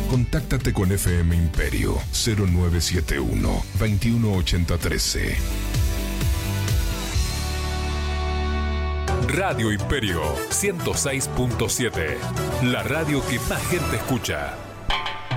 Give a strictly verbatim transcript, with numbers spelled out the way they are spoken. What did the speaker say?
Contáctate con F M Imperio cero nueve siete uno, veintiuno ochenta trece. Radio Imperio ciento seis punto siete. La radio que más gente escucha.